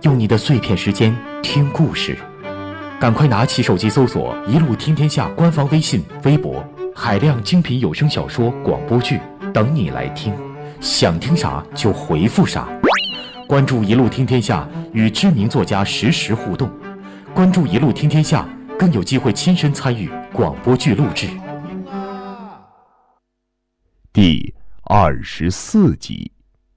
用你的碎片时间听故事，赶快拿起手机搜索“一路听天下”官方微信、微博，海量精品有声小说、广播剧等你来听。想听啥就回复啥。关注“一路听天下”，与知名作家实时互动。关注“一路听天下”，更有机会亲身参与广播剧录制。 第24集。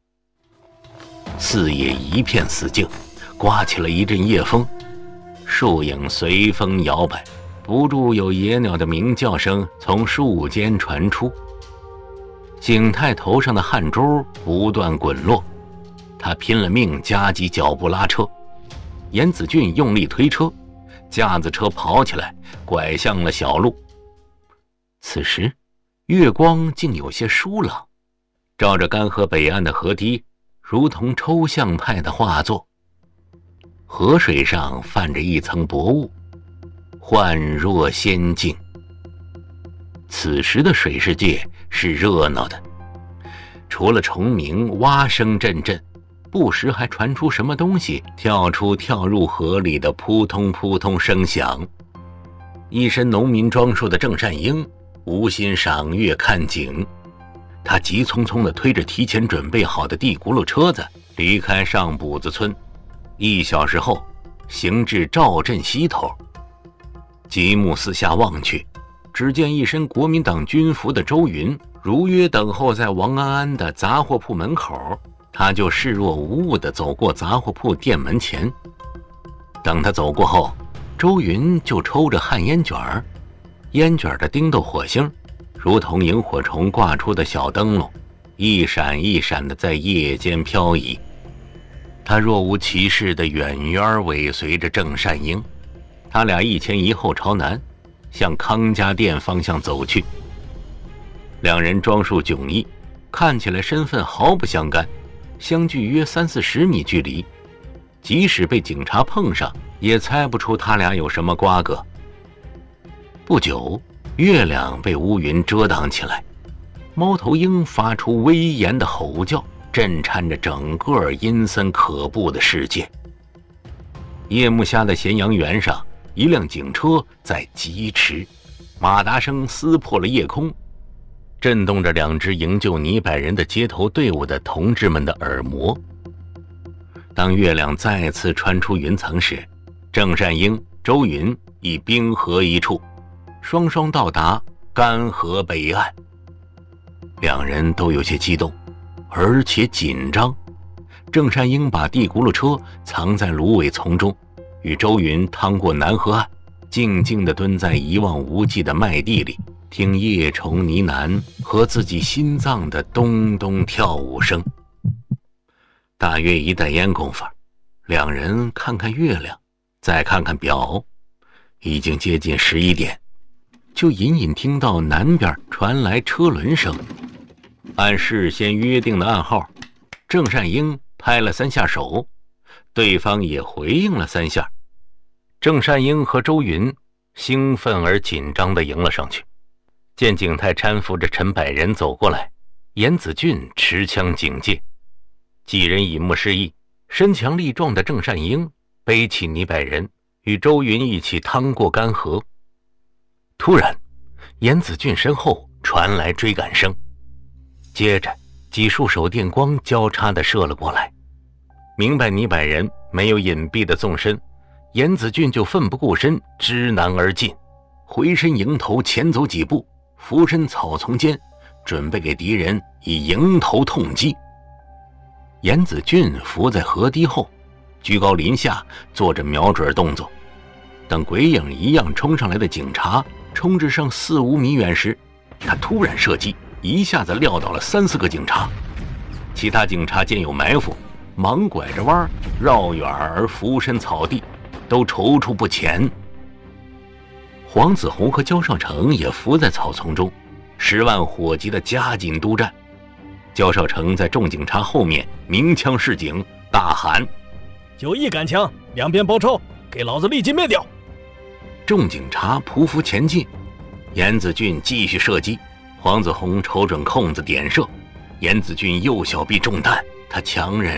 四野一片死静，刮起了一阵夜风，树影随风摇摆，不住有野鸟的鸣叫声从树间传出。景泰头上的汗珠不断滚落，他拼了命加急脚步拉车。严子俊用力推车，架子车跑起来，拐向了小路。此时月光竟有些疏朗，照着干河北岸的河堤，如同抽象派的画作。河水上泛着一层薄雾，幻若仙境。此时的水世界是热闹的，除了虫鸣，蛙声阵阵，不时还传出什么东西跳出跳入河里的扑通扑通声响。一身农民装束的郑善英无心赏月看景，他急匆匆地推着提前准备好的地轱辘车子离开上补子村，1小时后行至赵镇西头。极目四下望去，只见一身国民党军服的周云如约等候在王安安的杂货铺门口，他就视若无物地走过杂货铺店门前。等他走过后，周云就抽着旱烟卷儿，烟卷的丁豆火星如同萤火虫挂出的小灯笼，一闪一闪地在夜间飘移。他若无其事地远远尾随着郑善英，他俩一前一后朝南，向康家店方向走去。两人装束迥异，看起来身份毫不相干，相距约30-40米距离，即使被警察碰上，也猜不出他俩有什么瓜葛。不久，月亮被乌云遮挡起来，猫头鹰发出威严的吼叫，震颤着整个阴森可怖的世界。夜幕下的咸阳原上，一辆警车在疾驰，马达声撕破了夜空，震动着2支营救泥百人的街头队伍的同志们的耳膜。当月亮再次穿出云层时，郑善英、周云已冰河一处，双双到达干河北岸。两人都有些激动，而且紧张。郑善英把地轱辘车藏在芦苇丛中，与周云趟过南河岸，静静地蹲在一望无际的麦地里，听夜虫呢喃和自己心脏的咚咚跳舞声。大约1袋烟功夫，两人看看月亮，再看看表，已经接近11点，就隐隐听到南边传来车轮声。按事先约定的暗号，郑善英拍了3下手，对方也回应了3下。郑善英和周云兴奋而紧张地迎了上去。见景泰搀扶着陈百人走过来，严子俊持枪警戒。几人以目示意，身强力壮的郑善英背起泥百人，与周云一起趟过干河。突然，严子俊身后传来追赶声，接着几束手电光交叉地射了过来。明白泥百人没有隐蔽的纵身，严子俊就奋不顾身知难而进，回身迎头前走几步，俯身草丛间，准备给敌人以迎头痛击。严子俊伏在河堤后，居高临下做着瞄准动作。等鬼影一样冲上来的警察冲至上4-5米远时，他突然射击，一下子撂倒了3-4个警察。其他警察见有埋伏，忙拐着弯绕远而俯身草地，都踌躇不前。黄子红和焦少成也伏在草丛中，10万火急的加紧督战。焦少成在众警察后面鸣枪示警，大喊 ：“9一赶枪，两边包抄，给老子立即灭掉！” 众警察匍匐前进，严子俊继续射击，黄子红瞅准空子点射，严子俊右小臂中弹，他强忍着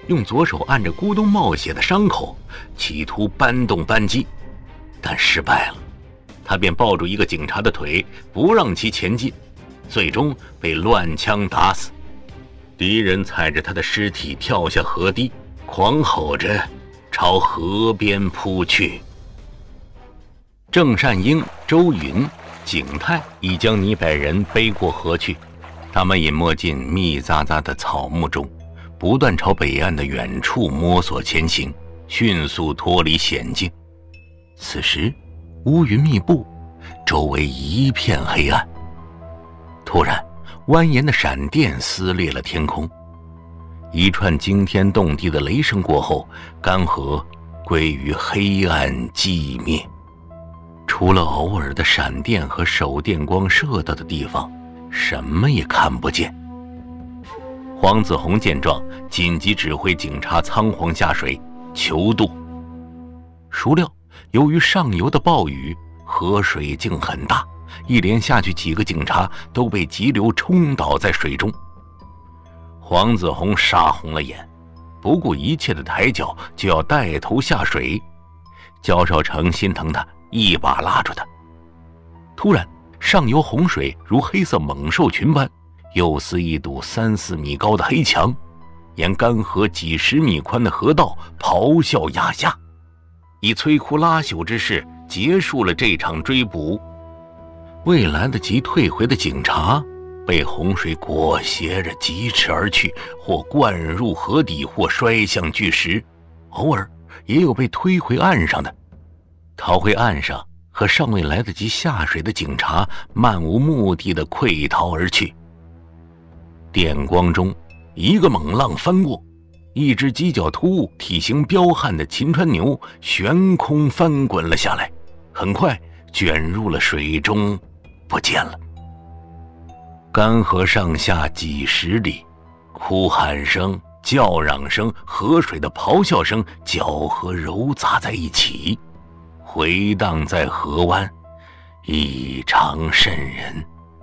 用左手按着咕咚冒血的伤口，企图搬动扳机，但失败了。他便抱住一个警察的腿，不让其前进，最终被乱枪打死。敌人踩着他的尸体跳下河堤，狂吼着朝河边扑去。郑善英、周云、景泰已将泥百人背过河去，他们隐没进密匝匝的草木中，不断朝北岸的远处摸索前行，迅速脱离险境。此时乌云密布，周围一片黑暗。突然，蜿蜒的闪电撕裂了天空，一串惊天动地的雷声过后，干河归于黑暗寂灭。除了偶尔的闪电和手电光射到的地方，什么也看不见。黄子弘见状，紧急指挥警察仓皇下水求渡。孰料由于上游的暴雨，河水径很大，一连下去几个警察都被急流冲倒在水中。黄子弘杀红了眼，不顾一切的抬脚就要带头下水。焦少成心疼他，一把拉住他。突然，上游洪水如黑色猛兽群般，又似一堵3-4米高的黑墙，沿干河几十米宽的河道咆哮压下，以摧枯拉朽之势结束了这场追捕。未来得及退回的警察被洪水裹挟着疾驰而去，或灌入河底，或摔向巨石，偶尔也有被推回岸上的。逃回岸上和尚未来得及下水的警察漫无目的地溃逃而去。电光中，一个猛浪翻过，一只犄角突兀、体型彪悍的秦川牛悬空翻滚了下来，很快卷入了水中，不见了。干河上下几十里，哭喊声、叫嚷声、河水的咆哮声搅和糅杂在一起，回荡在河湾，异常瘆人。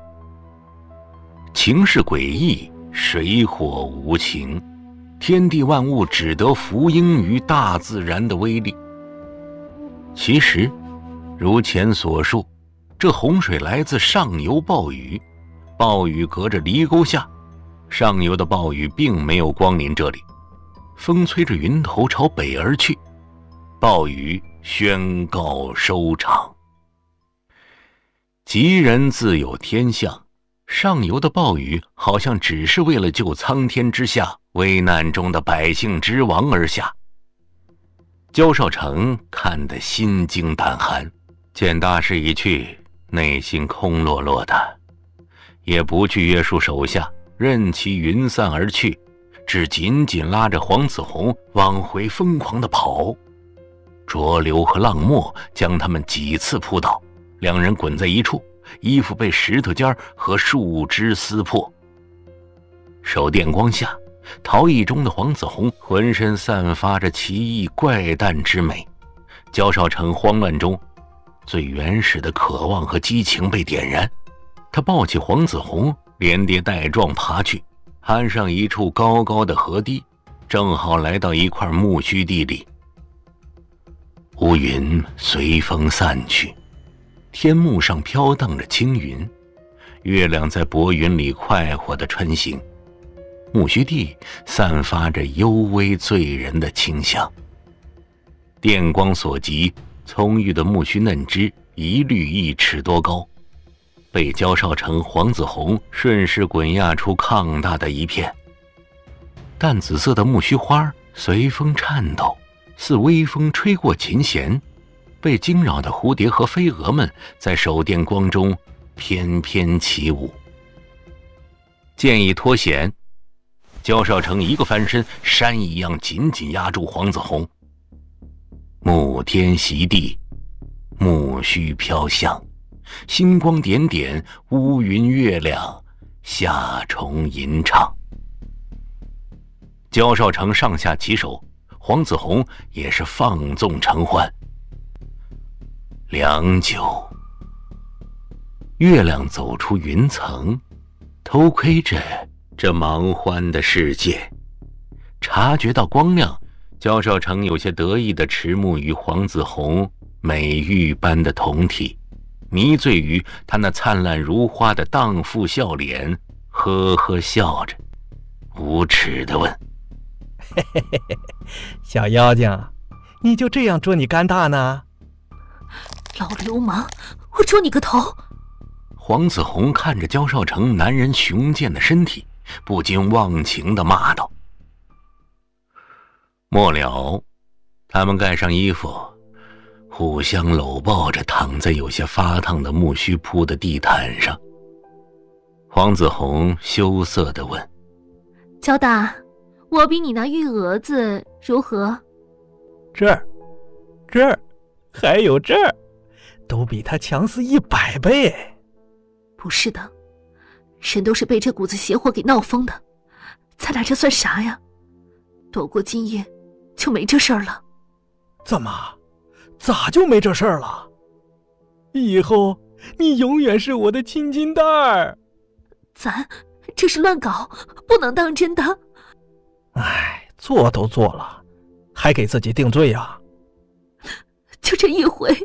情势诡异，水火无情，天地万物只得服膺于大自然的威力。其实如前所述，这洪水来自上游暴雨，暴雨隔着犁沟下，上游的暴雨并没有光临这里，风吹着云头朝北而去，暴雨宣告收场。吉人自有天相，上游的暴雨好像只是为了救苍天之下危难中的百姓之王而下。焦少成看得心惊胆寒，见大势已去，内心空落落的，也不去约束手下，任其云散而去，只紧紧拉着黄子弘往回疯狂地跑。浊流和浪沫将他们几次扑倒，两人滚在一处，衣服被石头尖和树枝撕破。手电光下，逃逸中的黄子弘浑身散发着奇异怪诞之美。焦少成慌乱中，最原始的渴望和激情被点燃，他抱起黄子弘，连跌带撞爬去，攀上一处高高的河堤，正好来到一块木须地里。乌云随风散去，天幕上飘荡着青云，月亮在薄云里快活地穿行，木须地散发着幽微醉人的清香。电光所及，葱郁的木须嫩枝一律1尺多高，被焦少成、黄子弘顺势滚压出抗大的一片。淡紫色的木须花随风颤抖，似微风吹过琴弦，被惊扰的蝴蝶和飞蛾们在手电光中翩翩起舞。见已脱险，焦少成一个翻身，山一样紧紧压住黄子弘。暮天席地，木须飘香，星光点点，乌云月亮，夏虫吟唱。焦少成上下其手，黄子弘也是放纵成欢。良久，月亮走出云层，偷窥着这忙欢的世界。 察觉到光亮，焦少成有些得意地迟目于黄子红美玉般的酮体，迷醉于他那灿烂如花的荡妇笑脸，呵呵笑着，无耻地问： 嘿嘿嘿嘿，小妖精，你就这样捉你干大呢？ 老流氓，我捉你个头！ 黄子红看着焦少成男人雄健的身体，不禁忘情地骂道。末了，他们盖上衣服，互相搂抱着躺在有些发烫的木须铺的地毯上。黄子红羞涩地问： 焦大，我比你那玉蛾子如何？ 这儿，还有这儿，都比他强死100倍。 不是的，人都是被这股子邪火给闹疯的，咱俩这算啥呀？躲过今夜就没这事儿了。 怎么？咋就没这事儿了？以后你永远是我的亲金蛋儿。 咱这是乱搞，不能当真的。 哎，做都做了，还给自己定罪啊？ 就这一回。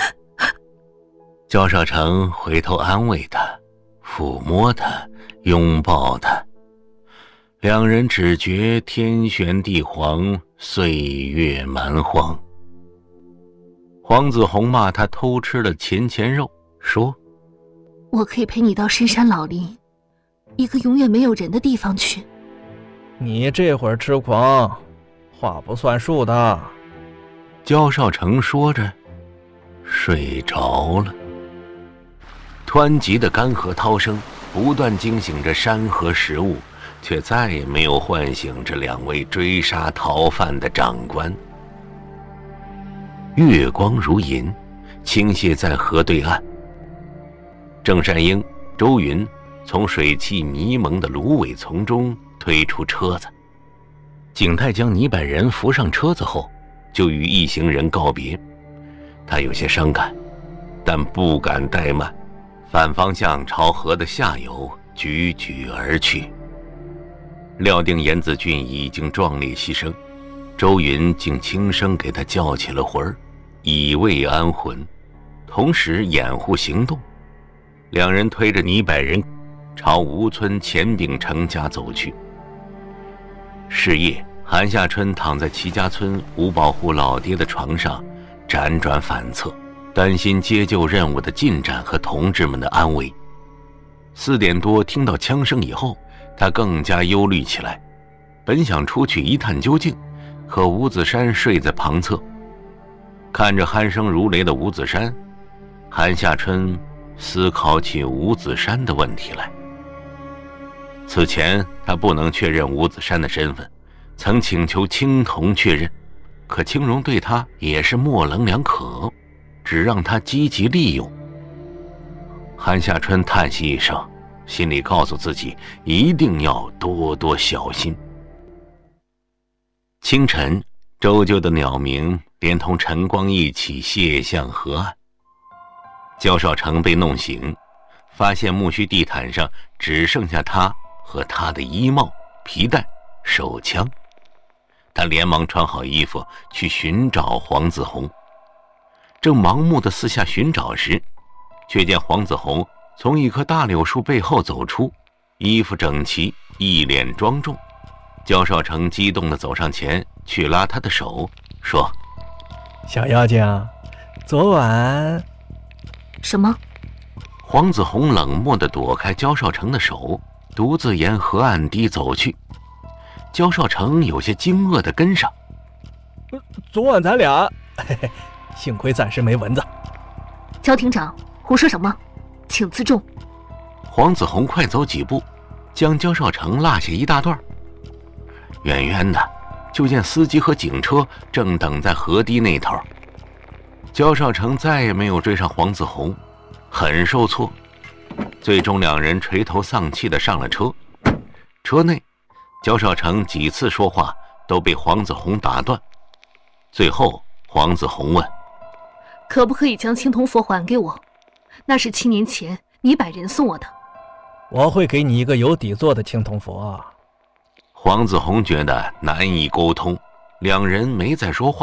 焦少成回头安慰他，抚摸他，拥抱他，两人只觉天旋地黄，岁月蛮荒。黄子红骂他偷吃了钱肉，说： 我可以陪你到深山老林，一个永远没有人的地方去。 你这会儿痴狂，话不算数的。 焦少成说着睡着了。湍急的干涸涛声不断惊醒着山河食物，却再也没有唤醒这两位追杀逃犯的长官。月光如银，倾泻在河对岸。郑山鹰、周云从水汽迷蒙的芦苇丛中推出车子，景泰将倪百人扶上车子后，就与一行人告别。他有些伤感，但不敢怠慢，反方向朝河的下游踽踽而去。料定严子俊已经壮烈牺牲，周云竟轻声给他叫起了魂儿，以慰安魂，同时掩护行动。两人推着倪百人朝吴村钱秉成家走去。是夜，韩夏春躺在齐家村吴保户老爹的床上，辗转反侧，担心接救任务的进展和同志们的安危。4点多听到枪声以后，他更加忧虑起来，本想出去一探究竟，可吴子山睡在旁侧。看着鼾声如雷的吴子山，韩夏春思考起吴子山的问题来。此前他不能确认吴子山的身份，曾请求青铜确认，可青荣对他也是模棱两可，只让他积极利用。韩夏春叹息一声，心里告诉自己一定要多多小心。清晨，周旧的鸟鸣连同晨光一起泻向河岸。焦少成被弄醒，发现木须地毯上只剩下他和他的衣帽、皮带、手枪。他连忙穿好衣服去寻找黄子红。正盲目地四下寻找时，却见黄子红从一棵大柳树背后走出，衣服整齐，一脸庄重。焦少成激动地走上前去拉他的手，说： 小妖精，昨晚…… 什么？ 黄子红冷漠地躲开焦少成的手，独自沿河岸堤走去。焦少成有些惊愕地跟上。 昨晚咱俩，嘿嘿，幸亏暂时没蚊子。 焦厅长，胡说什么？请自重。 黄子红快走几步，将焦少成落下一大段。远远的就见司机和警车正等在河堤那头。焦少成再也没有追上黄子红，很受挫。最终两人垂头丧气地上了车。车内焦少成几次说话都被黄子红打断。最后黄子红问： 可不可以将青铜佛还给我？那是7年前倪百人送我的。 我会给你一个有底座的青铜佛。 黄子红觉得难以沟通，两人没再说话。